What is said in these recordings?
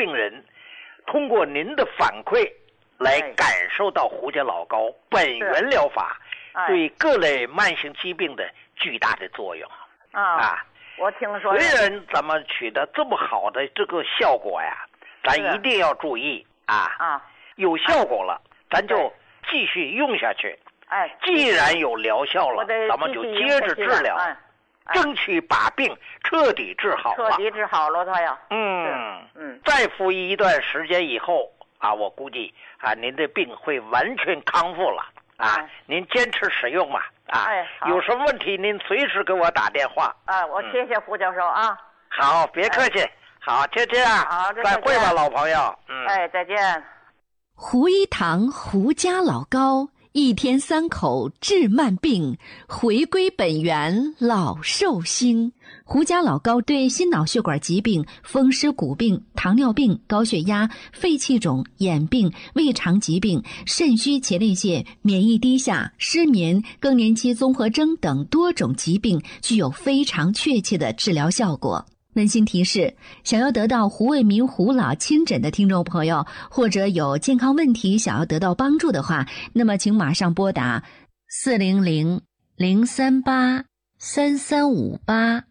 病人通过您的反馈来感受到胡家老高本源疗法对各类慢性疾病的巨大的作用我听说虽然咱们取得这么好的这个效果呀，咱一定要注意有效果了咱就继续用下去。既然有疗效了，咱们就接着治疗，争取把病彻底治好了。 彻底治好了它呀。 再服役一段时间以后我估计您的病会完全康复了您坚持使用嘛有什么问题您随时给我打电话我谢谢胡教授好，别客气好，就这样再会吧，老朋友再见。 胡一堂胡家老高1天3口治慢病，回归本源老寿星。胡家老高对心脑血管疾病、风湿骨病、糖尿病、高血压、肺气肿、眼病、胃肠疾病、肾虚前列腺、免疫低下、失眠、更年期综合征等多种疾病具有非常确切的治疗效果。温馨提示，想要得到胡卫民胡老亲诊的听众朋友，或者有健康问题想要得到帮助的话，那么请马上拨打400-038-3358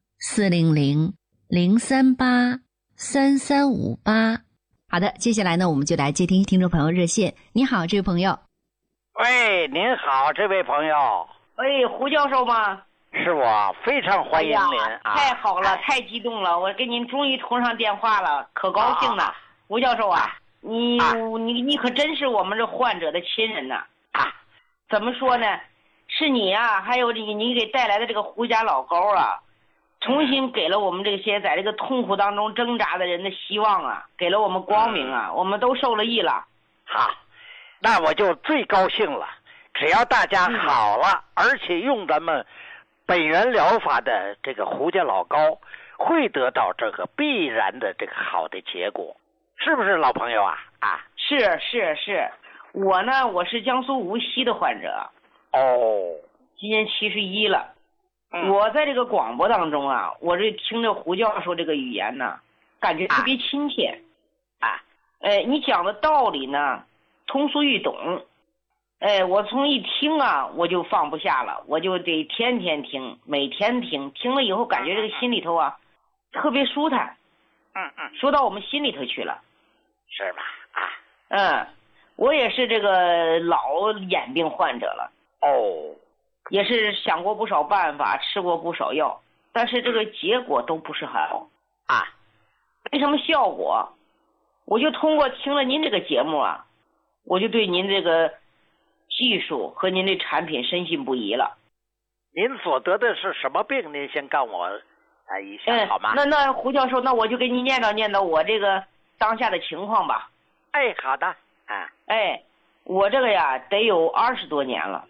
400-038-3358。好的，接下来呢，我们就来接听听众朋友热线。你好，这位朋友。 喂，您好，这位朋友。 喂，胡教授吗？ 是我，非常欢迎您太好了，太激动了，我给您终于通上电话了，可高兴了。吴教授你可真是我们这患者的亲人呐怎么说呢，是你还有你给带来的这个胡家老高重新给了我们这些在这个痛苦当中挣扎的人的希望给了我们光明我们都受了益了。 好，那我就最高兴了，只要大家好了而且用咱们本源疗法的这个胡家老高会得到这个必然的这个好的结果，是不是老朋友是，我是江苏无锡的患者今年71了我在这个广播当中我这听着胡教授这个语言呢感觉特别亲切你讲的道理呢通俗易懂我从一听我就放不下了，我就得天天听，每天听了以后感觉这个心里头特别舒坦说到我们心里头去了， 是吧我也是这个老眼病患者了也是想过不少办法，吃过不少药，但是这个结果都不是很好没什么效果。我就通过听了您这个节目我就对您这个技术和您的产品深信不疑了。 您所得的是什么病？您先告我一下好吗？ 那胡教授，那我就给你念叨我这个当下的情况吧。 好的我这个得有20多年了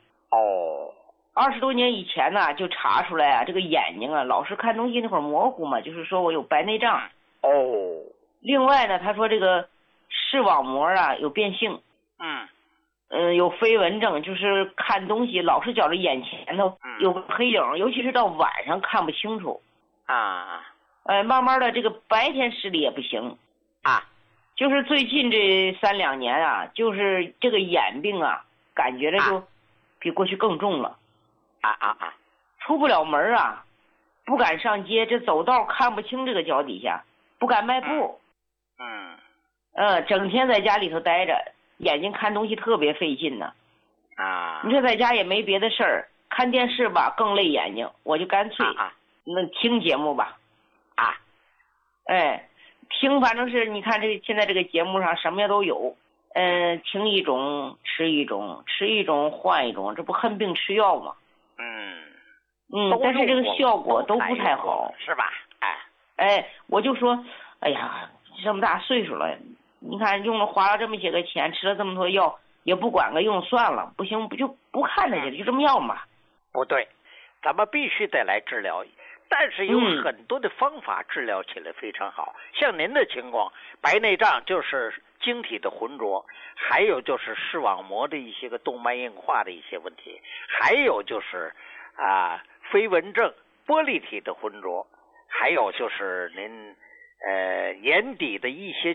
20多年以前呢就查出来这个眼睛老是看东西那会儿模糊嘛，就是说我有白内障另外呢他说这个视网膜有变性有飞蚊症，就是看东西老是觉着眼前头有个黑影尤其是到晚上看不清楚慢慢的这个白天视力也不行就是最近这3、2年就是这个眼病感觉着就比过去更重了出不了门不敢上街，这走道看不清这个脚底下，不敢迈步整天在家里头待着，眼睛看东西特别费劲呢你说在家也没别的事儿，看电视吧更累眼睛，我就干脆那听节目吧听反正是你看这现在这个节目上什么都有听一种吃一种，吃一种换一种，这不恨病吃药吗但是这个效果都不太好是吧我就说哎呀这么大岁数了，你看花了这么些个钱，吃了这么多药也不管个用，算了不行就不看它去了，就这么样吧。 不对，咱们必须得来治疗，但是有很多的方法治疗起来非常好像您的情况白内障就是晶体的浑浊，还有就是视网膜的一些个动脉硬化的一些问题，还有就是飞蚊症玻璃体的浑浊，还有就是您眼底的一些